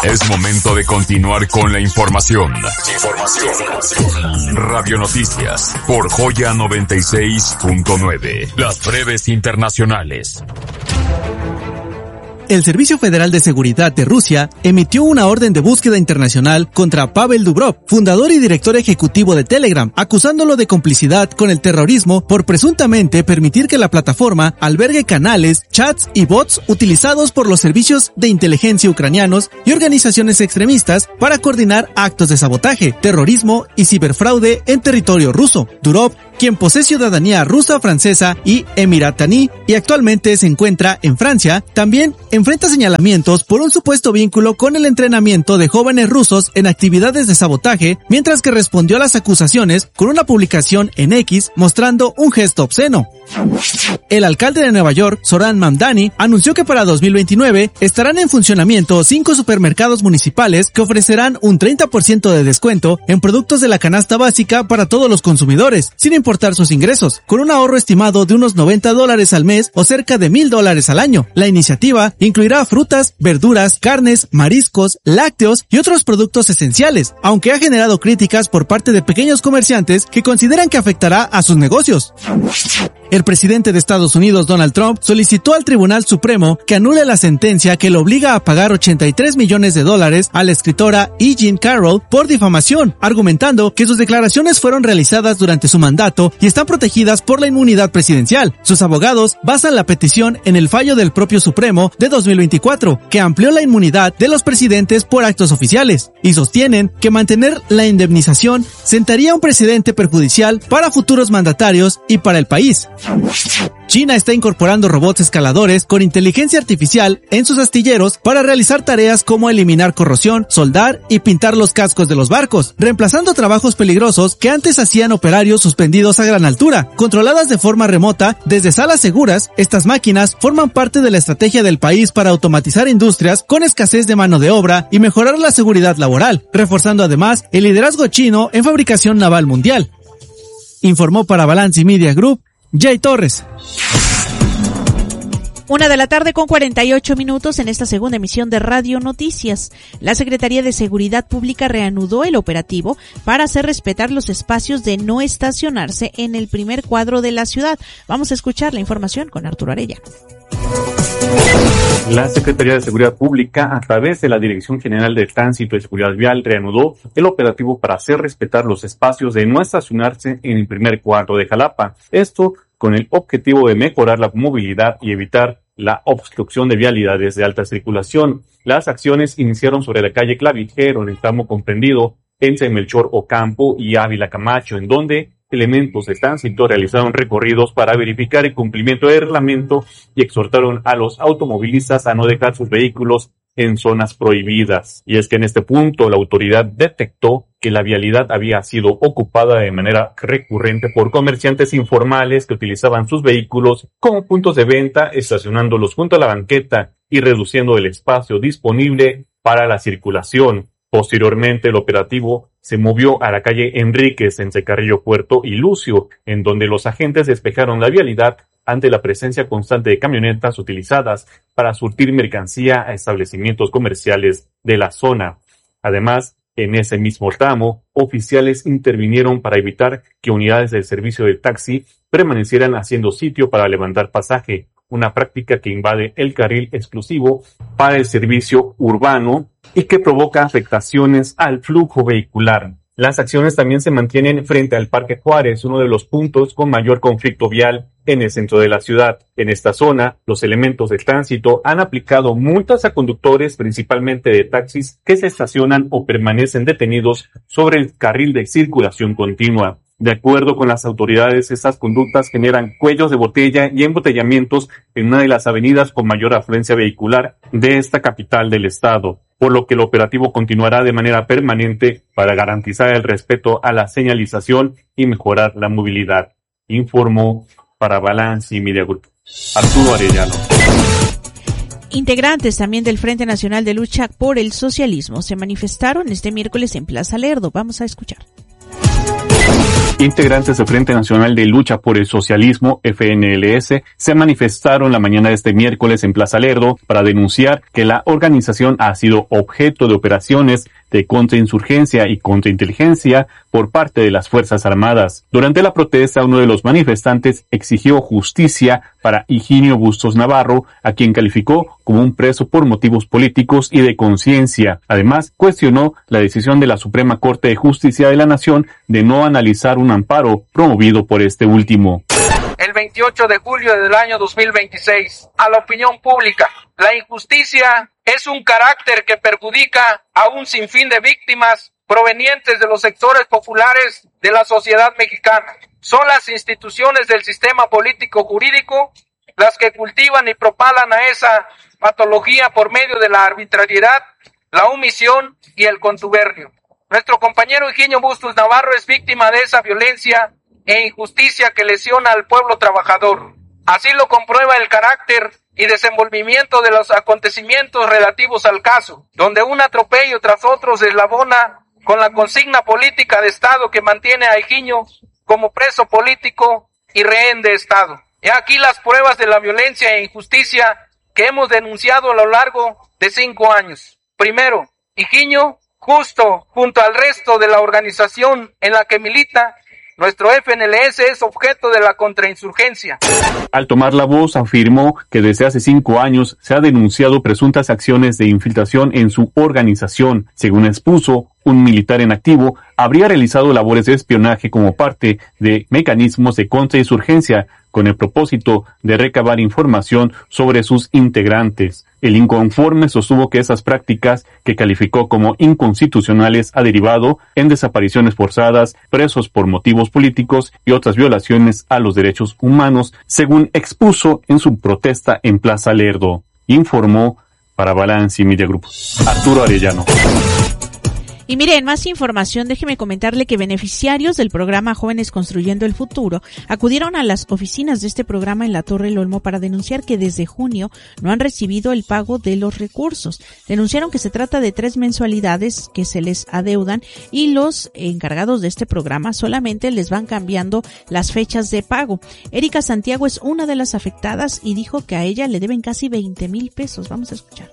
Es momento de continuar con la información. Radio Noticias por Joya 96.9. Las breves internacionales. El Servicio Federal de Seguridad de Rusia emitió una orden de búsqueda internacional contra Pavel Durov, fundador y director ejecutivo de Telegram, acusándolo de complicidad con el terrorismo por presuntamente permitir que la plataforma albergue canales, chats y bots utilizados por los servicios de inteligencia ucranianos y organizaciones extremistas para coordinar actos de sabotaje, terrorismo y ciberfraude en territorio ruso. Durov, quien posee ciudadanía rusa, francesa y emirataní y actualmente se encuentra en Francia, también enfrenta señalamientos por un supuesto vínculo con el entrenamiento de jóvenes rusos en actividades de sabotaje, mientras que respondió a las acusaciones con una publicación en X mostrando un gesto obsceno. El alcalde de Nueva York, Zohran Mamdani, anunció que para 2029 estarán en funcionamiento 5 supermercados municipales que ofrecerán un 30% de descuento en productos de la canasta básica para todos los consumidores, sin importar sus ingresos, con un ahorro estimado de unos $90 al mes o cerca de $1,000 al año. La iniciativa incluirá frutas, verduras, carnes, mariscos, lácteos y otros productos esenciales, aunque ha generado críticas por parte de pequeños comerciantes que consideran que afectará a sus negocios. El presidente de Estados Unidos, Donald Trump, solicitó al Tribunal Supremo que anule la sentencia que lo obliga a pagar $83 millones a la escritora E. Jean Carroll por difamación, argumentando que sus declaraciones fueron realizadas durante su mandato y están protegidas por la inmunidad presidencial. Sus abogados basan la petición en el fallo del propio Supremo de 2024, que amplió la inmunidad de los presidentes por actos oficiales, y sostienen que mantener la indemnización sentaría un precedente perjudicial para futuros mandatarios y para el país. China está incorporando robots escaladores con inteligencia artificial en sus astilleros para realizar tareas como eliminar corrosión, soldar y pintar los cascos de los barcos, reemplazando trabajos peligrosos que antes hacían operarios suspendidos a gran altura. Controladas de forma remota desde salas seguras, estas máquinas forman parte de la estrategia del país para automatizar industrias con escasez de mano de obra y mejorar la seguridad laboral, reforzando además el liderazgo chino en fabricación naval mundial. Informó para Balance Media Group Jay Torres. 1:48 p.m. en esta segunda emisión de Radio Noticias. La Secretaría de Seguridad Pública reanudó el operativo para hacer respetar los espacios de no estacionarse en el primer cuadro de la ciudad. Vamos a escuchar la información con Arturo Arellano. La Secretaría de Seguridad Pública, a través de la Dirección General de Tránsito y Seguridad Vial, reanudó el operativo para hacer respetar los espacios de no estacionarse en el primer cuadro de Jalapa. Esto con el objetivo de mejorar la movilidad y evitar la obstrucción de vialidades de alta circulación. Las acciones iniciaron sobre la calle Clavijero, en el tramo comprendido entre Melchor Ocampo y Ávila Camacho, en donde elementos de tránsito realizaron recorridos para verificar el cumplimiento del reglamento y exhortaron a los automovilistas a no dejar sus vehículos en zonas prohibidas. Y es que en este punto la autoridad detectó que la vialidad había sido ocupada de manera recurrente por comerciantes informales que utilizaban sus vehículos como puntos de venta, estacionándolos junto a la banqueta y reduciendo el espacio disponible para la circulación. Posteriormente, el operativo se movió a la calle Enríquez entre Carrillo Puerto y Lucio, en donde los agentes despejaron la vialidad ante la presencia constante de camionetas utilizadas para surtir mercancía a establecimientos comerciales de la zona. Además, en ese mismo tramo, oficiales intervinieron para evitar que unidades del servicio de taxi permanecieran haciendo sitio para levantar pasaje, una práctica que invade el carril exclusivo para el servicio urbano y que provoca afectaciones al flujo vehicular. Las acciones también se mantienen frente al Parque Juárez, uno de los puntos con mayor conflicto vial en el centro de la ciudad. En esta zona, los elementos de tránsito han aplicado multas a conductores, principalmente de taxis, que se estacionan o permanecen detenidos sobre el carril de circulación continua. De acuerdo con las autoridades, estas conductas generan cuellos de botella y embotellamientos en una de las avenidas con mayor afluencia vehicular de esta capital del estado, por lo que el operativo continuará de manera permanente para garantizar el respeto a la señalización y mejorar la movilidad. Informó para Balance Media Group Arturo Arellano. Integrantes también del Frente Nacional de Lucha por el Socialismo se manifestaron este miércoles en Plaza Lerdo. Vamos a escuchar. Integrantes del Frente Nacional de Lucha por el Socialismo, FNLS, se manifestaron la mañana de este miércoles en Plaza Lerdo para denunciar que la organización ha sido objeto de operaciones de contrainsurgencia y contrainteligencia por parte de las Fuerzas Armadas. Durante la protesta, uno de los manifestantes exigió justicia para Higinio Bustos Navarro, a quien calificó como un preso por motivos políticos y de conciencia. Además, cuestionó la decisión de la Suprema Corte de Justicia de la Nación de no analizar un amparo promovido por este último. El 28 de julio del año 2026, a la opinión pública, la injusticia es un carácter que perjudica a un sinfín de víctimas provenientes de los sectores populares de la sociedad mexicana. Son las instituciones del sistema político-jurídico las que cultivan y propalan a esa patología por medio de la arbitrariedad, la omisión y el contubernio. Nuestro compañero Higinio Bustos Navarro es víctima de esa violencia e injusticia que lesiona al pueblo trabajador. Así lo comprueba el carácter y desenvolvimiento de los acontecimientos relativos al caso, donde un atropello tras otro se eslabona con la consigna política de Estado que mantiene a Higinio como preso político y rehén de Estado. He aquí las pruebas de la violencia e injusticia que hemos denunciado a lo largo de 5 años. Primero, Higinio, justo junto al resto de la organización en la que milita, nuestro FNLS es objeto de la contrainsurgencia. Al tomar la voz, afirmó que desde hace 5 años se ha denunciado presuntas acciones de infiltración en su organización. Según expuso, un militar en activo habría realizado labores de espionaje como parte de mecanismos de contrainsurgencia con el propósito de recabar información sobre sus integrantes. El inconforme sostuvo que esas prácticas, que calificó como inconstitucionales, ha derivado en desapariciones forzadas, presos por motivos políticos y otras violaciones a los derechos humanos, según expuso en su protesta en Plaza Lerdo. Informó para Balance Media Group Arturo Arellano. Y miren, más información, déjeme comentarle que beneficiarios del programa Jóvenes Construyendo el Futuro acudieron a las oficinas de este programa en la Torre El Olmo para denunciar que desde junio no han recibido el pago de los recursos. Denunciaron que se trata de 3 mensualidades que se les adeudan y los encargados de este programa solamente les van cambiando las fechas de pago. Erika Santiago es una de las afectadas y dijo que a ella le deben casi 20,000 pesos. Vamos a escuchar.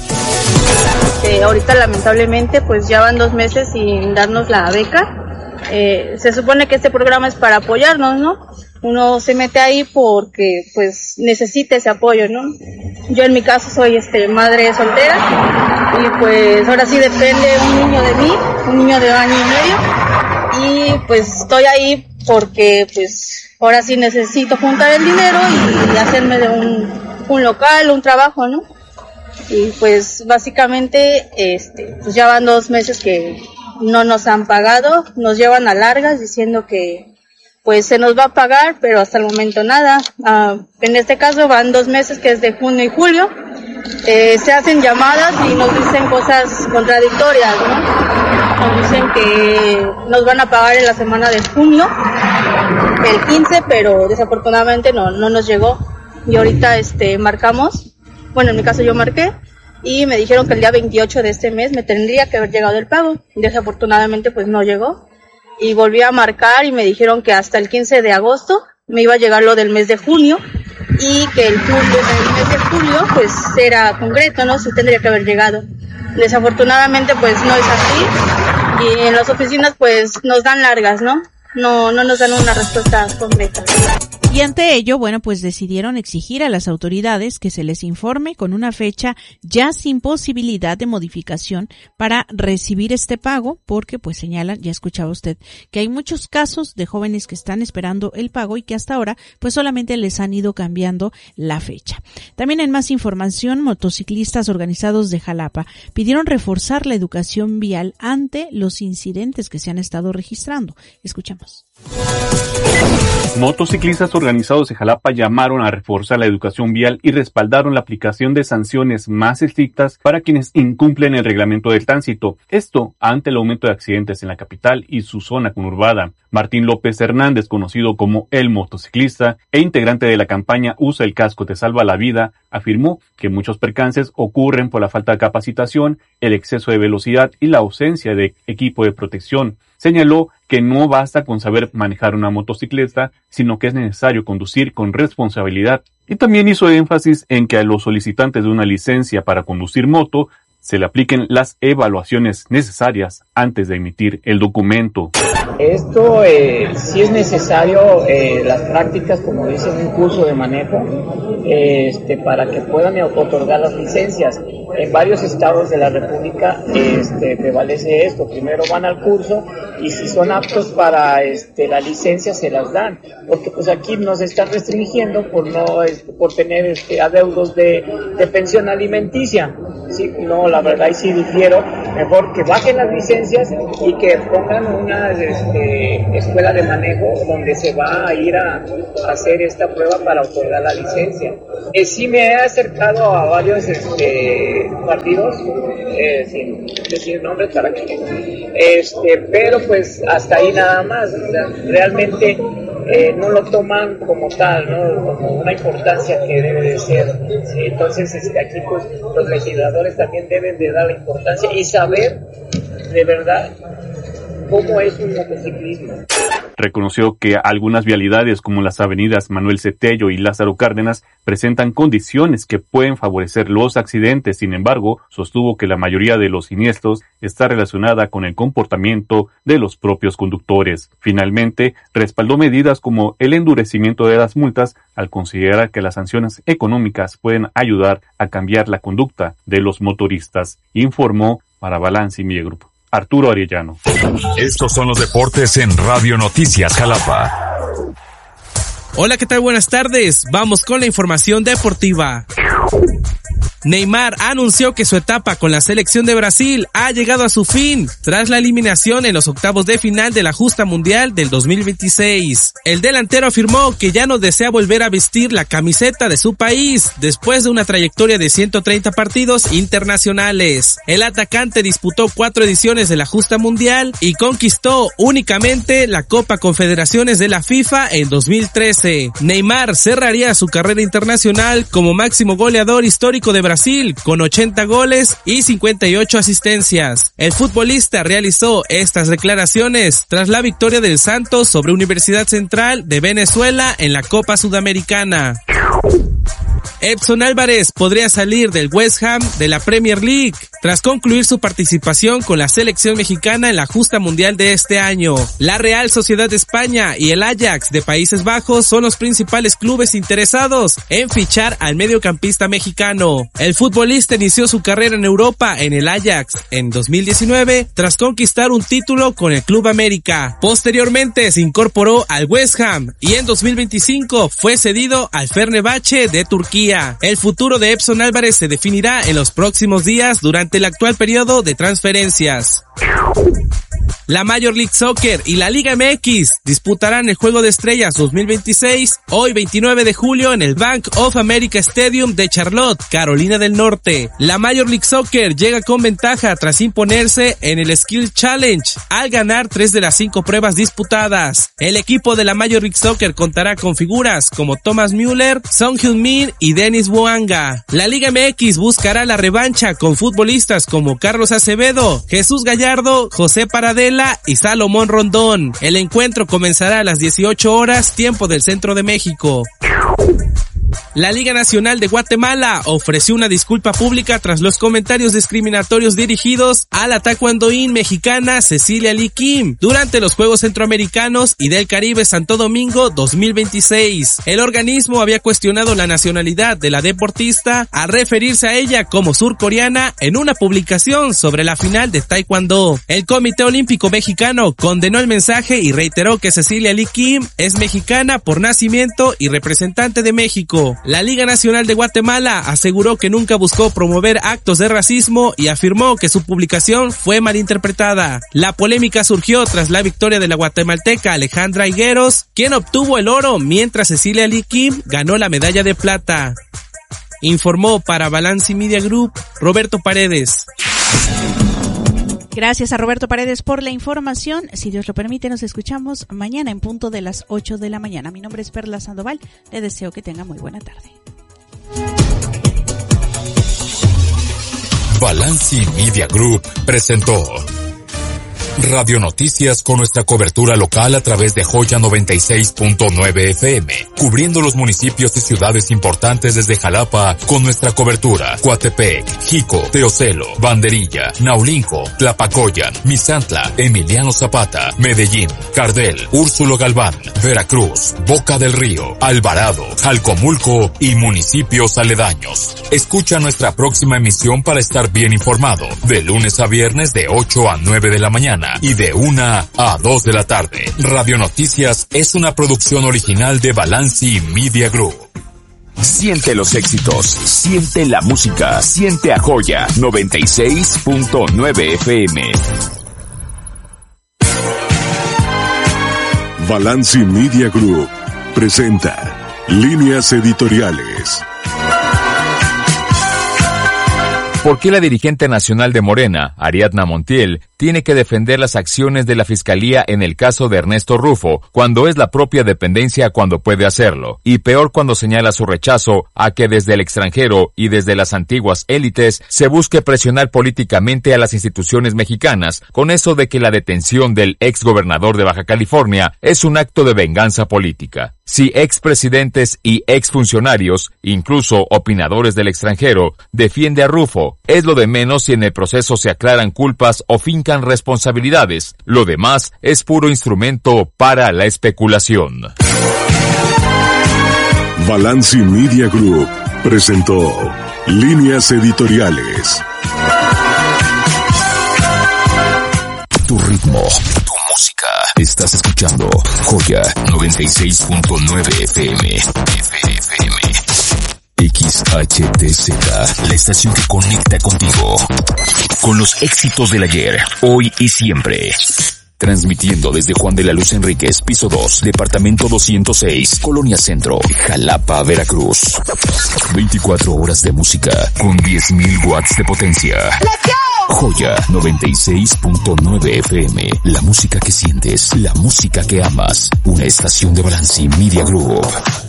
Ahorita lamentablemente pues ya van 2 meses sin darnos la beca. Se supone que este programa es para apoyarnos, ¿no? Uno se mete ahí porque pues necesita ese apoyo, ¿no? Yo en mi caso soy madre soltera y pues ahora sí depende un niño de mí, un niño de 1 año y medio, y pues estoy ahí porque pues ahora sí necesito juntar el dinero y hacerme de un local, un trabajo, ¿no? Y pues básicamente pues ya van 2 meses que no nos han pagado, nos llevan a largas diciendo que pues se nos va a pagar, pero hasta el momento nada. En este caso van 2 meses, que es de junio y julio. Se hacen llamadas y nos dicen cosas contradictorias, ¿no? Nos dicen que nos van a pagar en la semana de junio, el 15, pero desafortunadamente no nos llegó. Y ahorita marcamos. Bueno, en mi caso yo marqué y me dijeron que el día 28 de este mes me tendría que haber llegado el pago. Desafortunadamente pues no llegó. Y volví a marcar y me dijeron que hasta el 15 de agosto me iba a llegar lo del mes de junio y que el mes de julio pues era concreto, ¿no? Se tendría que haber llegado. Desafortunadamente pues no es así y en las oficinas pues nos dan largas, ¿no? No nos dan una respuesta concreta. Y ante ello, bueno, pues decidieron exigir a las autoridades que se les informe con una fecha ya sin posibilidad de modificación para recibir este pago, porque pues señalan, ya escuchaba usted, que hay muchos casos de jóvenes que están esperando el pago y que hasta ahora pues solamente les han ido cambiando la fecha. También en más información, motociclistas organizados de Jalapa pidieron reforzar la educación vial ante los incidentes que se han estado registrando. Escuchamos. Motociclistas organizados de Jalapa llamaron a reforzar la educación vial y respaldaron la aplicación de sanciones más estrictas para quienes incumplen el reglamento del tránsito. Esto ante el aumento de accidentes en la capital y su zona conurbada. Martín López Hernández, conocido como El Motociclista e integrante de la campaña Usa el casco te salva la vida, afirmó que muchos percances ocurren por la falta de capacitación, el exceso de velocidad y la ausencia de equipo de protección. Señaló que no basta con saber manejar una motocicleta, sino que es necesario conducir con responsabilidad. Y también hizo énfasis en que a los solicitantes de una licencia para conducir moto se le apliquen las evaluaciones necesarias antes de emitir el documento. Esto sí es necesario, las prácticas, como dicen, un curso de manejo, para que puedan otorgar las licencias. En varios estados de la República prevalece esto. Primero van al curso y si son aptos para la licencia se las dan, porque pues aquí nos están restringiendo por tener adeudos de pensión alimenticia. Sí, no, la verdad y sí difiero, mejor que bajen las licencias y que pongan una escuela de manejo donde se va a ir a hacer esta prueba para otorgar la licencia. Sí me he acercado a varios partidos, sin decir nombres para que, pero pues hasta ahí nada más. O sea, realmente no lo toman como tal, ¿no? Como una importancia que debe de ser. ¿Sí? Entonces, aquí pues los legisladores también deben de dar la importancia y saber de verdad cómo es un motociclismo. Reconoció que algunas vialidades como las avenidas Manuel Cetello y Lázaro Cárdenas presentan condiciones que pueden favorecer los accidentes. Sin embargo, sostuvo que la mayoría de los siniestros está relacionada con el comportamiento de los propios conductores. Finalmente, respaldó medidas como el endurecimiento de las multas al considerar que las sanciones económicas pueden ayudar a cambiar la conducta de los motoristas. Informó para Balance Media Group Arturo Arellano. Estos son los deportes en Radio Noticias Jalapa. Hola, ¿qué tal? Buenas tardes. Vamos con la información deportiva. Neymar anunció que su etapa con la selección de Brasil ha llegado a su fin tras la eliminación en los octavos de final de la justa mundial del 2026. El delantero afirmó que ya no desea volver a vestir la camiseta de su país después de una trayectoria de 130 partidos internacionales. El atacante disputó 4 ediciones de la justa mundial y conquistó únicamente la Copa Confederaciones de la FIFA en 2013. Neymar cerraría su carrera internacional como máximo goleador histórico de Brasil con 80 goles y 58 asistencias. El futbolista realizó estas declaraciones tras la victoria del Santos sobre Universidad Central de Venezuela en la Copa Sudamericana. Edson Álvarez podría salir del West Ham de la Premier League tras concluir su participación con la selección mexicana en la justa mundial de este año. La Real Sociedad de España y el Ajax de Países Bajos son los principales clubes interesados en fichar al mediocampista mexicano. El futbolista inició su carrera en Europa en el Ajax en 2019 tras conquistar un título con el Club América. Posteriormente se incorporó al West Ham y en 2025 fue cedido al Fenerbahce de Turquía. El futuro de Edson Álvarez se definirá en los próximos días durante el actual periodo de transferencias. La Major League Soccer y la Liga MX disputarán el Juego de Estrellas 2026 hoy 29 de julio en el Bank of America Stadium de Charlotte, Carolina del Norte. La Major League Soccer llega con ventaja tras imponerse en el Skill Challenge al ganar 3 de las 5 pruebas disputadas. El equipo de la Major League Soccer contará con figuras como Thomas Müller, Son Heung-min y Denis Bouanga. La Liga MX buscará la revancha con futbolistas como Carlos Acevedo, Jesús Gallardo, José Paradela y Salomón Rondón. El encuentro comenzará a las 18 horas, tiempo del centro de México. La Liga Nacional de Guatemala ofreció una disculpa pública tras los comentarios discriminatorios dirigidos a la taekwondoín mexicana Cecilia Lee Kim durante los Juegos Centroamericanos y del Caribe Santo Domingo 2026. El organismo había cuestionado la nacionalidad de la deportista al referirse a ella como surcoreana en una publicación sobre la final de taekwondo. El Comité Olímpico Mexicano condenó el mensaje y reiteró que Cecilia Lee Kim es mexicana por nacimiento y representante de México. La Liga Nacional de Guatemala aseguró que nunca buscó promover actos de racismo y afirmó que su publicación fue malinterpretada. La polémica surgió tras la victoria de la guatemalteca Alejandra Higueros, quien obtuvo el oro mientras Cecilia Lee Kim ganó la medalla de plata. Informó para Balance Media Group Roberto Paredes. Gracias a Roberto Paredes por la información. Si Dios lo permite, nos escuchamos mañana en punto de las 8 de la mañana. Mi nombre es Perla Sandoval. Le deseo que tenga muy buena tarde. Balance Media Group presentó Radio Noticias con nuestra cobertura local a través de Joya 96.9 FM, cubriendo los municipios y ciudades importantes desde Jalapa con nuestra cobertura. Coatepec, Jico, Teocelo, Banderilla, Naulinco, Tlapacoyan, Misantla, Emiliano Zapata, Medellín, Cardel, Úrsulo Galván, Veracruz, Boca del Río, Alvarado, Jalcomulco y municipios aledaños. Escucha nuestra próxima emisión para estar bien informado, de lunes a viernes de 8 a 9 de la mañana y de 1 a 2 de la tarde. Radio Noticias es una producción original de Balanci Media Group. Siente los éxitos, siente la música, siente a Joya 96.9 FM. Balanci Media Group presenta Líneas Editoriales. ¿Por qué la dirigente nacional de Morena, Ariadna Montiel, tiene que defender las acciones de la Fiscalía en el caso de Ernesto Rufo, cuando es la propia dependencia cuando puede hacerlo? Y peor cuando señala su rechazo a que desde el extranjero y desde las antiguas élites se busque presionar políticamente a las instituciones mexicanas, con eso de que la detención del exgobernador de Baja California es un acto de venganza política. Si expresidentes y exfuncionarios, incluso opinadores del extranjero, defiende a Rufo, es lo de menos si en el proceso se aclaran culpas o fincan responsabilidades. Lo demás es puro instrumento para la especulación. Balanci Media Group presentó Líneas Editoriales. Tu ritmo, tu música. Estás escuchando Joya 96.9 FM. XHTZ, la estación que conecta contigo. Con los éxitos del ayer, hoy y siempre. Transmitiendo desde Juan de la Luz Enríquez, piso 2, departamento 206, Colonia Centro, Jalapa, Veracruz. 24 horas de música con 10.000 watts de potencia. Joya 96.9 FM, la música que sientes, la música que amas. Una estación de Balanci Media Group.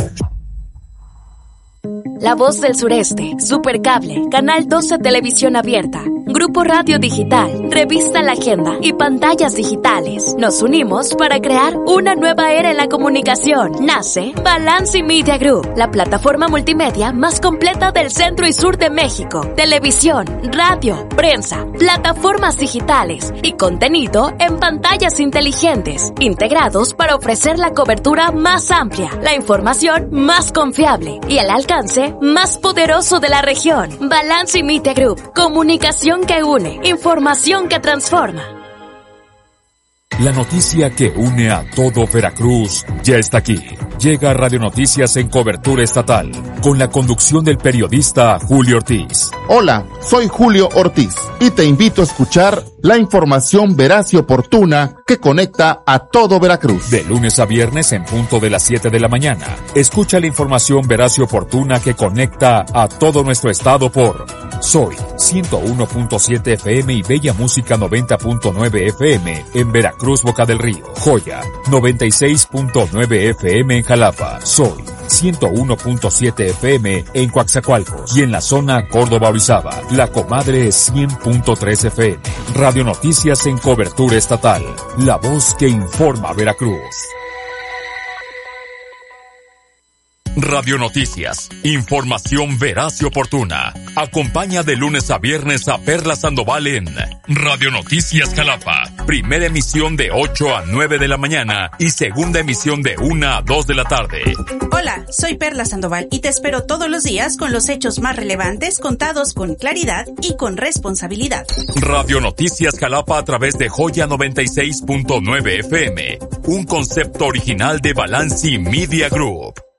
La Voz del Sureste, Supercable, Canal 12 Televisión Abierta, Grupo Radio Digital, Revista La Agenda y Pantallas Digitales. Nos unimos para crear una nueva era en la comunicación. Nace Balanci Media Group, la plataforma multimedia más completa del centro y sur de México. Televisión, radio, prensa, plataformas digitales y contenido en pantallas inteligentes, integrados para ofrecer la cobertura más amplia, la información más confiable y el alcance más poderoso de la región. Balanci Media Group, comunicación que une, información que transforma. La noticia que une a todo Veracruz ya está aquí. Llega Radio Noticias en cobertura estatal, con la conducción del periodista Julio Ortiz. Hola, soy Julio Ortiz y te invito a escuchar la información veraz y oportuna que conecta a todo Veracruz. De lunes a viernes en punto de las 7 de la mañana. Escucha la información veraz y oportuna que conecta a todo nuestro estado por Soy 101.7 FM y Bella Música 90.9 FM en Veracruz, Boca del Río. Joya 96.9 FM en Jalapa. Soy 101.7 FM en Coaxacualcos y en la zona Córdoba-Orizaba. La Comadre 100.3 FM. Radio Noticias en cobertura estatal. La voz que informa Veracruz. Radio Noticias, información veraz y oportuna. Acompaña de lunes a viernes a Perla Sandoval en Radio Noticias Jalapa. Primera emisión de 8 a 9 de la mañana y segunda emisión de 1 a 2 de la tarde. Hola, soy Perla Sandoval y te espero todos los días con los hechos más relevantes contados con claridad y con responsabilidad. Radio Noticias Jalapa a través de Joya 96.9 FM. Un concepto original de Balanci Media Group.